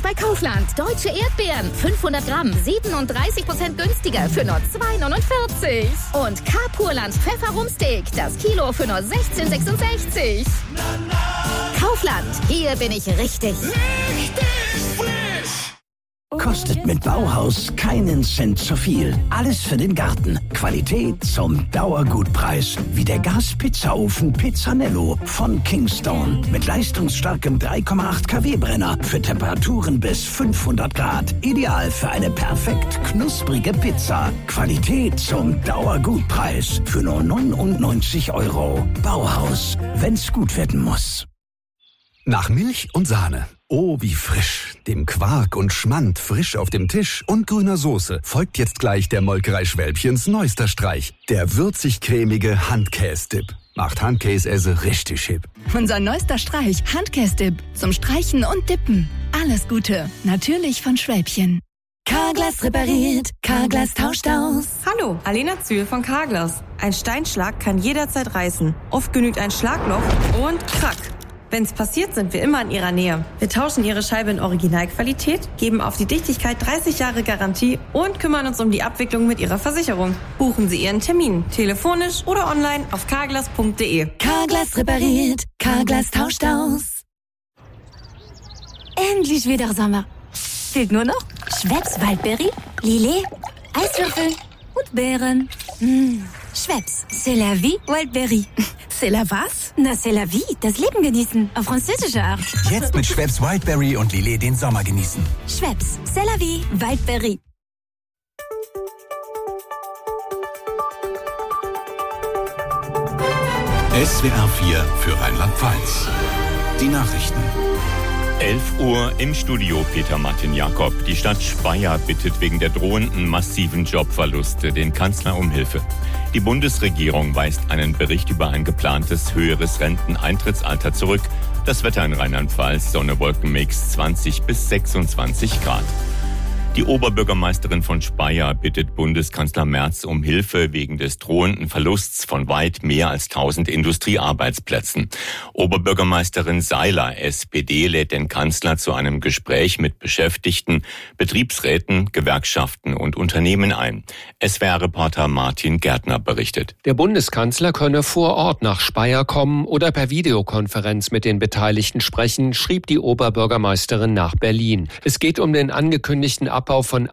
bei Kaufland. Deutsche Erdbeeren, 500 Gramm, 37% günstiger für nur 2,49. Und K-Purland Pfefferumsteak, das Kilo für nur 16,66. Kaufland, hier bin ich richtig. Kostet mit Bauhaus keinen Cent zu viel. Alles für den Garten. Qualität zum Dauergutpreis. Wie der Gas-Pizzaofen Pizzanello von Kingstone. Mit leistungsstarkem 3,8 kW-Brenner für Temperaturen bis 500 Grad. Ideal für eine perfekt knusprige Pizza. Qualität zum Dauergutpreis. Für nur 99 €. Bauhaus. Wenn's gut werden muss. Nach Milch und Sahne. Oh, wie frisch. Dem Quark und Schmand frisch auf dem Tisch und grüner Soße folgt jetzt gleich der Molkerei Schwälbchens neuester Streich. Der würzig-cremige Handkäse-Dip. Macht Handkäse richtig hip. Unser neuester Streich, Handkäse-Dip. Zum Streichen und Dippen. Alles Gute. Natürlich von Schwälbchen. Carglass repariert. Carglass tauscht aus. Hallo, Alena Zühl von Carglass. Ein Steinschlag kann jederzeit reißen. Oft genügt ein Schlagloch und krack. Wenn's passiert, sind wir immer in Ihrer Nähe. Wir tauschen Ihre Scheibe in Originalqualität, geben auf die Dichtigkeit 30 Jahre Garantie und kümmern uns um die Abwicklung mit Ihrer Versicherung. Buchen Sie Ihren Termin, telefonisch oder online auf carglass.de. Carglass repariert. Carglass tauscht aus. Endlich wieder Sommer. Fehlt nur noch Schweppes Waldberry, Lillet, Eiswürfel und Beeren. Schweppes, c'est la vie, Wildberry. C'est la was? Na, c'est la vie, das Leben genießen, auf französische Art. Jetzt mit Schweppes Wildberry und Lillet den Sommer genießen. Schweppes, c'est la vie, Wildberry. SWR 4 für Rheinland-Pfalz. Die Nachrichten. 11 Uhr im Studio Peter Martin Jakob. Die Stadt Speyer bittet wegen der drohenden massiven Jobverluste den Kanzler um Hilfe. Die Bundesregierung weist einen Bericht über ein geplantes höheres Renteneintrittsalter zurück. Das Wetter in Rheinland-Pfalz, Sonne-Wolken-Mix 20 bis 26 Grad. Die Oberbürgermeisterin von Speyer bittet Bundeskanzler Merz um Hilfe wegen des drohenden Verlusts von weit mehr als 1000 Industriearbeitsplätzen. Oberbürgermeisterin Seiler, SPD, lädt den Kanzler zu einem Gespräch mit Beschäftigten, Betriebsräten, Gewerkschaften und Unternehmen ein. SWR-Reporter Martin Gärtner berichtet. Der Bundeskanzler könne vor Ort nach Speyer kommen oder per Videokonferenz mit den Beteiligten sprechen, schrieb die Oberbürgermeisterin nach Berlin. Es geht um den angekündigten Abbau von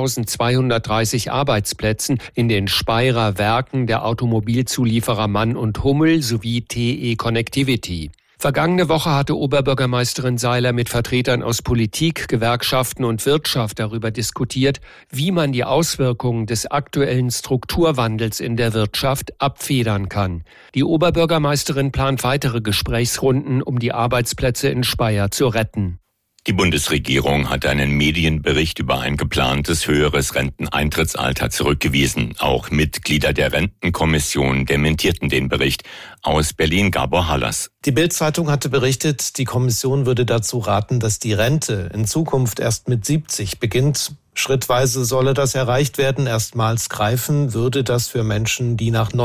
1230 Arbeitsplätzen in den Speyerer Werken der Automobilzulieferer Mann und Hummel sowie TE Connectivity. Vergangene Woche hatte Oberbürgermeisterin Seiler mit Vertretern aus Politik, Gewerkschaften und Wirtschaft darüber diskutiert, wie man die Auswirkungen des aktuellen Strukturwandels in der Wirtschaft abfedern kann. Die Oberbürgermeisterin plant weitere Gesprächsrunden, um die Arbeitsplätze in Speyer zu retten. Die Bundesregierung hat einen Medienbericht über ein geplantes höheres Renteneintrittsalter zurückgewiesen. Auch Mitglieder der Rentenkommission dementierten den Bericht. Aus Berlin Gabor Hallas. Die Bild-Zeitung hatte berichtet, die Kommission würde dazu raten, dass die Rente in Zukunft erst mit 70 beginnt. Schrittweise solle das erreicht werden. Erstmals greifen würde das für Menschen, die nach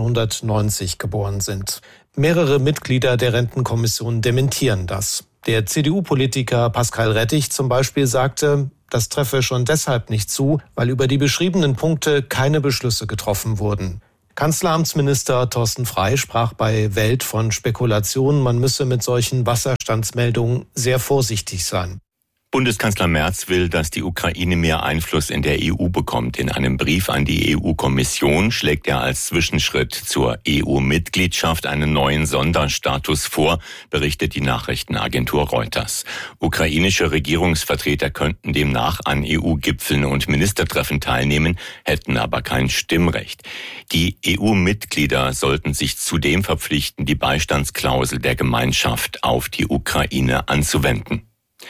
1990 geboren sind. Mehrere Mitglieder der Rentenkommission dementieren das. Der CDU-Politiker Pascal Rettich zum Beispiel sagte, das treffe schon deshalb nicht zu, weil über die beschriebenen Punkte keine Beschlüsse getroffen wurden. Kanzleramtsminister Thorsten Frey sprach bei Welt von Spekulationen, man müsse mit solchen Wasserstandsmeldungen sehr vorsichtig sein. Bundeskanzler Merz will, dass die Ukraine mehr Einfluss in der EU bekommt. In einem Brief an die EU-Kommission schlägt er als Zwischenschritt zur EU-Mitgliedschaft einen neuen Sonderstatus vor, berichtet die Nachrichtenagentur Reuters. Ukrainische Regierungsvertreter könnten demnach an EU-Gipfeln und Ministertreffen teilnehmen, hätten aber kein Stimmrecht. Die EU-Mitglieder sollten sich zudem verpflichten, die Beistandsklausel der Gemeinschaft auf die Ukraine anzuwenden.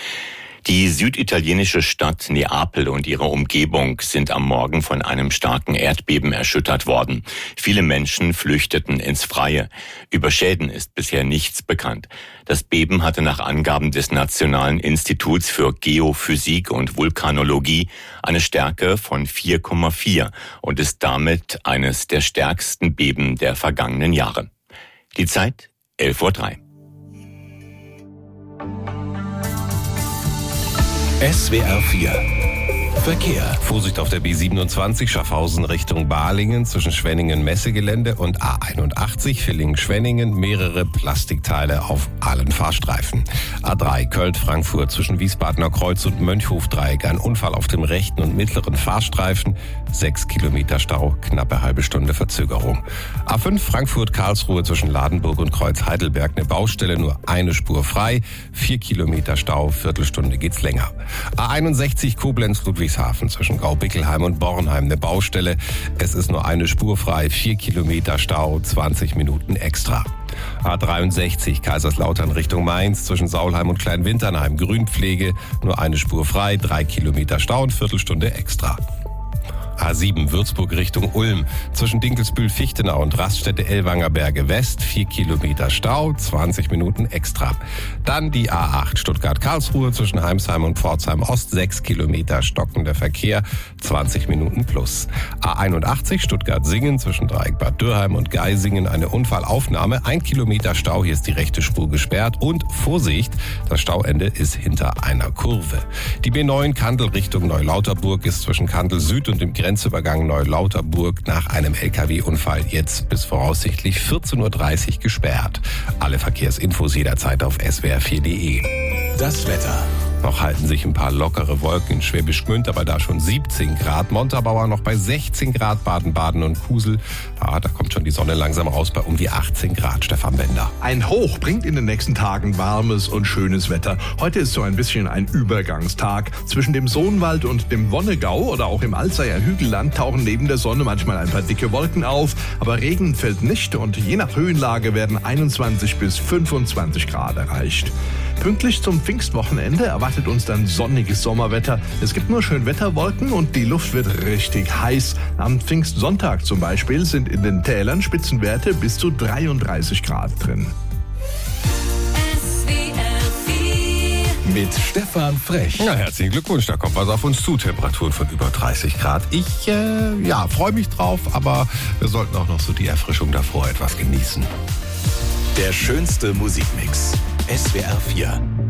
Die süditalienische Stadt Neapel und ihre Umgebung sind am Morgen von einem starken Erdbeben erschüttert worden. Viele Menschen flüchteten ins Freie. Über Schäden ist bisher nichts bekannt. Das Beben hatte nach Angaben des Nationalen Instituts für Geophysik und Vulkanologie eine Stärke von 4,4 und ist damit eines der stärksten Beben der vergangenen Jahre. Die Zeit 11:03 Uhr. SWR 4 Verkehr. Vorsicht auf der B27 Schaffhausen Richtung Balingen zwischen Schwenningen-Messegelände und A81 Villingen-Schwenningen. Mehrere Plastikteile auf allen Fahrstreifen. A3 Köln-Frankfurt zwischen Wiesbadener Kreuz und Mönchhof-Dreieck. Ein Unfall auf dem rechten und mittleren Fahrstreifen. 6 Kilometer Stau, knappe halbe Stunde Verzögerung. A5 Frankfurt-Karlsruhe zwischen Ladenburg und Kreuz-Heidelberg. Eine Baustelle, nur eine Spur frei. 4 Kilometer Stau, Viertelstunde geht's länger. A61 Koblenz-Ludwigshafen zwischen Gaubickelheim und Bornheim. Eine Baustelle. Es ist nur eine Spur frei. 4 Kilometer Stau, 20 Minuten extra. A63 Kaiserslautern Richtung Mainz zwischen Saulheim und Kleinwinternheim. Grünpflege, nur eine Spur frei. 3 Kilometer Stau und Viertelstunde extra. A7 Würzburg Richtung Ulm zwischen Dinkelsbühl-Fichtenau und Raststätte-Ellwanger Berge West. 4 Kilometer Stau, 20 Minuten extra. Dann die A8 Stuttgart-Karlsruhe zwischen Heimsheim und Pforzheim Ost. 6 Kilometer stockender Verkehr, 20 Minuten plus. A81 Stuttgart-Singen zwischen Dreieck Bad Dürrheim und Geisingen. Eine Unfallaufnahme. 1 Kilometer Stau, hier ist die rechte Spur gesperrt. Und Vorsicht, das Stauende ist hinter einer Kurve. Die B9 Kandel Richtung Neulauterburg ist zwischen Kandel Süd und dem Grenzübergang Neulauterburg nach einem LKW-Unfall jetzt bis voraussichtlich 14.30 Uhr gesperrt. Alle Verkehrsinfos jederzeit auf swr4.de. Das Wetter. Noch halten sich ein paar lockere Wolken in Schwäbisch Gmünd, aber da schon 17 Grad. Montabaur noch bei 16 Grad, Baden-Baden und Kusel. Da kommt schon die Sonne langsam raus bei um die 18 Grad. Stefan Bender. Ein Hoch bringt in den nächsten Tagen warmes und schönes Wetter. Heute ist so ein bisschen ein Übergangstag. Zwischen dem Sohnwald und dem Wonnegau oder auch im Alzeier Hügelland tauchen neben der Sonne manchmal ein paar dicke Wolken auf. Aber Regen fällt nicht und je nach Höhenlage werden 21 bis 25 Grad erreicht. Pünktlich zum Pfingstwochenende erwartet uns dann sonniges Sommerwetter. Es gibt nur Schönwetterwolken und die Luft wird richtig heiß. Am Pfingstsonntag zum Beispiel sind in den Tälern Spitzenwerte bis zu 33 Grad drin. Mit Stefan Frech. Ja, herzlichen Glückwunsch, da kommt was auf uns zu. Temperaturen von über 30 Grad. Ich freue mich drauf, aber wir sollten auch noch so die Erfrischung davor etwas genießen. Der schönste Musikmix. SWR 4